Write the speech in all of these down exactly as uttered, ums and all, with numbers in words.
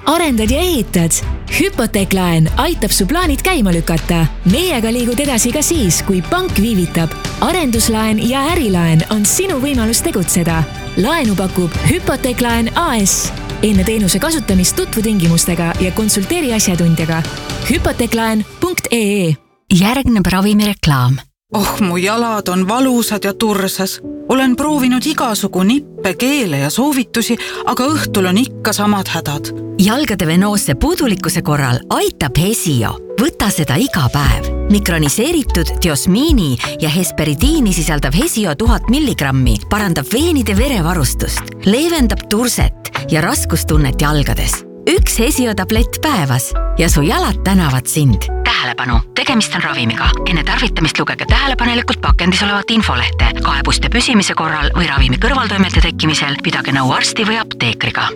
arendad ja ehitad? Hüpoteeklaen aitab su plaanid käima lükata. Meiega liigud edasi ka siis, kui pank viivitab. Arenduslaen ja ärilaen on sinu võimalus tegutseda. Laenu pakub Hüpoteeklaen A S. Enne teenuse kasutamist tutvu tingimustega ja konsulteeri asjatundjaga. hüpoteeklaen punkt ee. Järgneb ravimireklaam. Oh, mu jalad on valusad ja tursas. Olen proovinud igasugu nippe, keele ja soovitusi, aga õhtul on ikka samad hädad. Jalgade venoosse puudulikkuse korral aitab Hesio. Võta seda iga päev. Mikroniseeritud diosmiini ja hesperidiini sisaldav Hesio tuhat milligrammi parandab veenide verevarustust, leevendab turset ja raskustunnet jalgades. Üks Hesio tablett päevas ja su jalad tänavad sind. Tähelepanu, tegemist on ravimiga. Enne tarvitamist lugege tähelepanelikult pakendis olevat infolehte. Kaebuste püsimise korral või ravimi kõrvaltoimete tekkimisel pidage nõu arsti või apteekriga.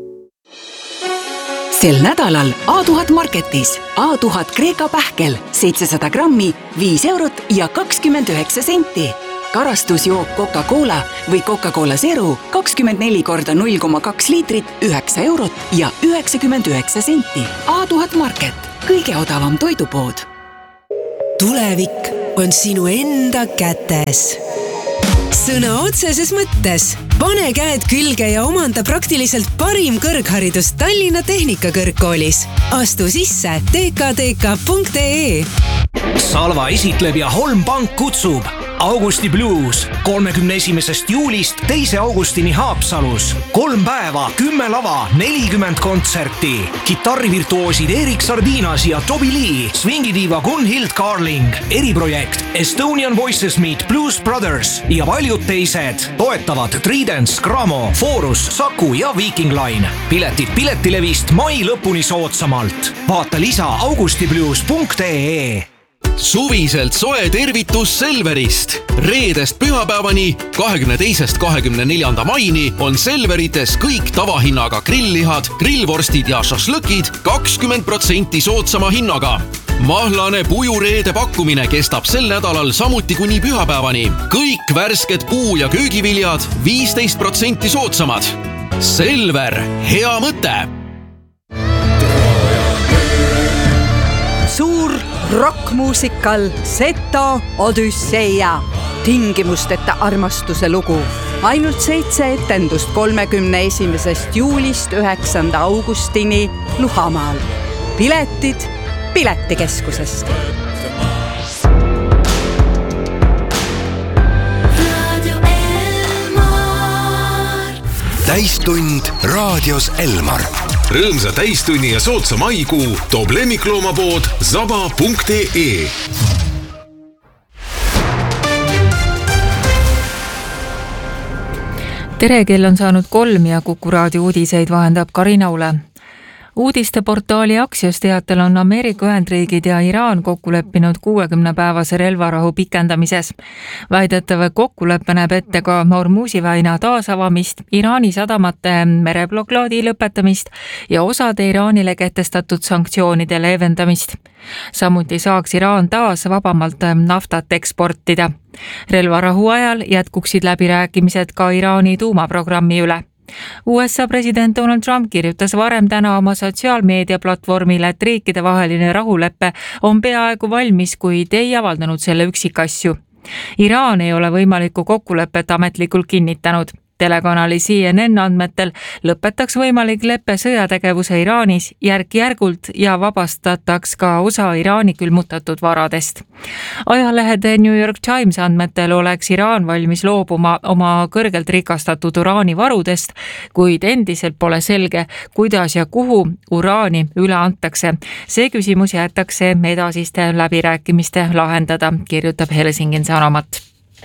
Sel nädalal A tuhat Marketis A tuhat Kreeka pähkel seitsesada grammi, viis eurot ja kakskümmend üheksa senti. Karastusjook Coca-Cola või Coca-Cola Zero kakskümmend neli korda null koma kaks liitrit, üheksa eurot ja üheksakümmend üheksa senti. A tuhat Market, kõige odavam toidupood. Tulevik on sinu enda kätes. Sõna otseses mõttes. Pane käed külge ja omanda praktiliselt parim kõrgharidus Tallinna Tehnikakõrgkoolis. Astu sisse t k t k punkt e e. Salva esitleb ja Holm Pank kutsub. Augusti Blues kolmekümne esimesest juulist teise augustini Haapsalus. Kolm päeva, kümme lava, nelikümmend kontserti. Kitarrivirtuoosid Erik Sardinas ja Toby Lee, swingidiiva Gunhild Carling, eriprojekt Estonian Voices Meet Blues Brothers ja paljud teised. Toetavad Tridents, Gramo, Forus, Saku ja Viking Line. Piletid Piletilevist mai lõpuni soodsamalt. Vaata lisa augustiblues punkt e e. Suviselt soe tervitus Selverist. Reedest pühapäevani, kahekümne teisest kahekümne neljanda maini on Selverites kõik tavahinnaga grilllihad, grillvorstid ja šašlõkid kakskümmend protsenti soodsama hinnaga. Mahlane pujureede pakkumine kestab sel nädalal samuti kuni pühapäevani. Kõik värsked puu- ja köögiviljad viisteist protsenti soodsamad. Selver, hea mõte! Suur rockmuusikal Seto Odüsseia. Tingimusteta armastuse lugu. Ainult seitse etendust kolmekümne esimesest juulist üheksanda augustini Luhamaal. Piletid Piletikeskusest. Täistund raadios Elmar. Rõõmsa täistunni ja soodsa maikuu toob lemmikloomapood zaba punkt e e. Tere, kell on saanud kolm ja Kuku raadio uudiseid vahendab Karina Ule. Uudisteportaali Axios teatel on Ameerika Ühendriigid ja Iraan kokku leppinud kuuekümne päevase relvarahu pikendamises. Väidetava kokkuleppe näeb ette ka Hormuzi väina taasavamist, Iraani sadamate mereblokaadi lõpetamist ja osade Iraanile kehtestatud sanktsioonide leevendamist. Samuti saaks Iraan taas vabamalt naftat eksportida. Relvarahu ajal jätkuksid läbirääkimised ka Iraani tuumaprogrammi üle. U S A president Donald Trump kirjutas varem täna oma sotsiaalmeedia platvormile, et riikide vaheline rahuleppe on peaaegu valmis, kuid ei avaldanud selle üksikasju. Iraan ei ole võimalikku kokkulepet ametlikult kinnitanud. Telekanali C N N andmetel lõpetaks võimalik leppe sõjategevuse Iraanis järk-järgult ja vabastataks ka osa Iraani külmutatud varadest. Ajalehe The New York Times andmetel oleks Iraan valmis loobuma oma kõrgelt rikastatud uraani varudest, kuid endiselt pole selge, kuidas ja kuhu uraani üle antakse. See küsimus jäetakse edasiste läbirääkimiste lahendada, kirjutab Helsingin Sanomat.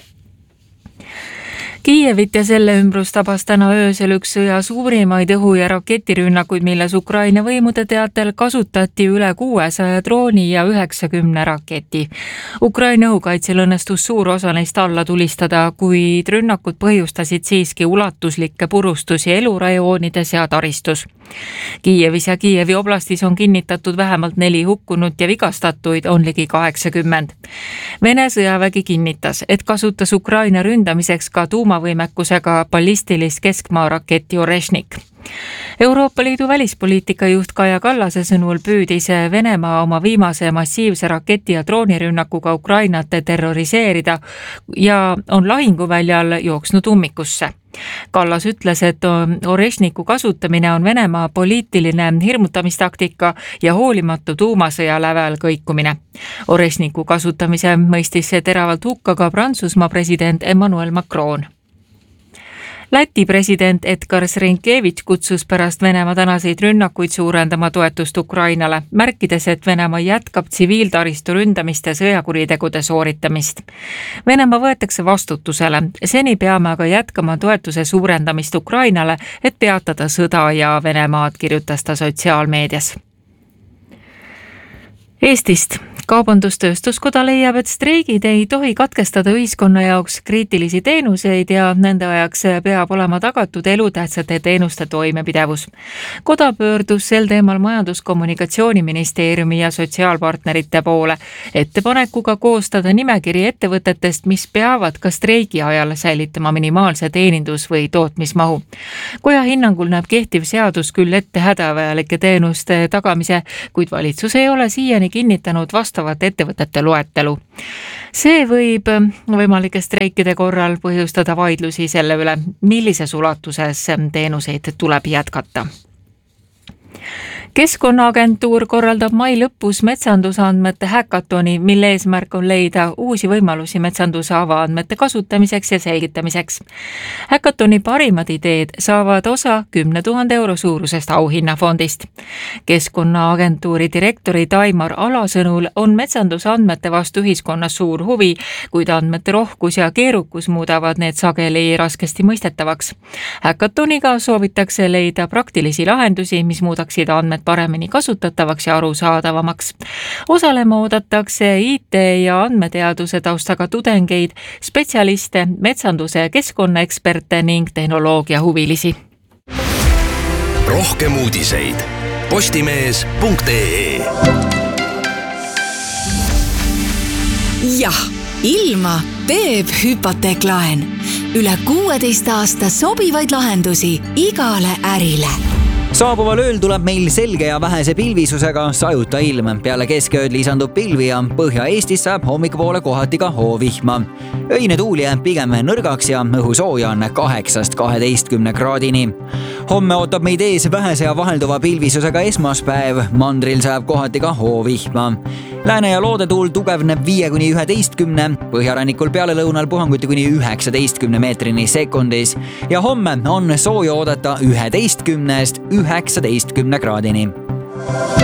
Kiievit ja selle ümbrus tabas täna öösel üks sõja suurimaid õhu- ja raketirünnakuid, milles Ukraina võimude teatel kasutati üle kuuesaja drooni ja üheksakümne raketi. Ukraina õhukaitsel õnnestus suur osa neist alla tulistada, kuid rünnakud põhjustasid siiski ulatuslikke purustusi elurajoonides ja taristus. Kiievis ja Kiievi oblastis on kinnitatud vähemalt neli hukkunut ja vigastatuid on ligi kaheksakümmend. Vene sõjavägi kinnitas, et kasutas Ukraina ründamiseks ka tuumavõimekusega ballistilist keskmaa raketi Oreshnik. Euroopa Liidu välispoliitika juht Kaja Kallase sõnul püüdis Venemaa oma viimase massiivse raketi- ja droonirünnakuga Ukrainat terroriseerida ja on lahinguväljal jooksnud ummikusse. Kallas ütles, et Orešniku kasutamine on Venemaa poliitiline hirmutamistaktika ja hoolimatu tuumasõja lävel kõikumine. Orešniku kasutamise mõistis teravalt hukka ka Prantsusmaa president Emmanuel Macron. Läti president Edgar Rinkevich kutsus pärast Venemaa tänaseid rünnakuid suurendama toetust Ukrainale, märkides, et Venemaa jätkab tsiviiltaristu ründamist ja sõjakuritegude sooritamist. Venemaa võetakse vastutusele, seni peame aga jätkama toetuse suurendamist Ukrainale, et peatada sõda ja Venemaad, kirjutas ta sotsiaalmeedias. Eestist. Kaubandustööstuskoda leiab, et streigid ei tohi katkestada ühiskonna jaoks kriitilisi teenuseid ja nende ajaks peab olema tagatud elutähtsate teenuste toimepidevus. Koda pöördus sel teemal Majandus-kommunikatsiooniministeeriumi ja sotsiaalpartnerite poole ettepanekuga koostada nimekiri ettevõtetest, mis peavad ka streigi ajal säilitama minimaalse teenindus- või tootmismahu. Koja hinnangul näeb kehtiv seadus küll ette hädavajalike teenuste tagamise, kuid valitsus ei ole siiani kinnitanud vastavat ettevõtete loetelu. See võib võimalike streikide korral põhjustada vaidlusi selle üle, millises ulatuses teenuseid tuleb jätkata. Keskkonnaagentuur korraldab mai lõpus metsandusandmete häkatoni, mille eesmärk on leida uusi võimalusi metsanduse avaandmete kasutamiseks ja selgitamiseks. Häkatoni parimad ideed saavad osa kümne tuhande euro suurusest auhinnafondist. Keskkonnaagentuuri direktori Taimar Ala sõnul on metsandusandmete vastu ühiskonnas suur huvi, kuid andmete rohkus ja keerukus muudavad need sageli raskesti mõistetavaks. Häkatoniga soovitakse leida praktilisi lahendusi, mis muudaksid andmed paremini kasutatavaks ja arusaadavamaks. Osalema oodatakse I T ja andmeteaduse taustaga tudengeid, spetsialiste, metsanduse keskkonnaeksperte ning tehnoloogia huvilisi. Rohkem uudiseid postimees punkt ee. Jah, ilma teeb hüpoteeklaen. Üle kuueteist aasta sobivaid lahendusi igale ärile. Saabuval ööl tuleb meil selge ja vähese pilvisusega sajuta ilm. Peale keskööd lisandub pilvi ja Põhja-Eestis saab hommikupoole kohati ka hoovihma. Öine tuul jääb pigem nõrgaks ja õhusooja on kaheksast kaheteistkümne kraadini. Homme ootab meid ees vähese ja vahelduva pilvisusega esmaspäev. Mandril saab kohati ka hoovihma. Lääne ja loodetuul tugevneb viie kuni üheteistkümne, põhjarannikul peale lõunal puhanguti kuni üheksateistkümne meetrini sekundis ja homme on sooja oodata üheteistkümnest üheksateistkümne kraadini.